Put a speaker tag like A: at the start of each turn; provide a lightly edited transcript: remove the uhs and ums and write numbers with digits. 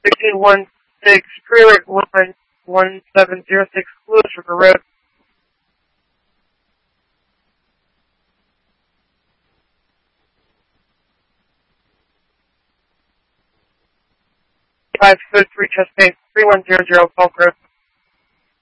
A: 1616, Clear Line 1706, Lewis River Road. 5 3 Chesapeake 3100, Falk Road.